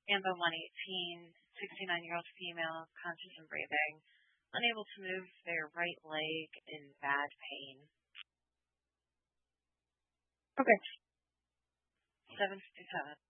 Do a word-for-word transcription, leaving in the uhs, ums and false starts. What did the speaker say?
Ambo one eighteen, sixty-nine-year-old female, conscious and breathing, unable to move their right leg in bad pain. Okay. seven fifty-seven.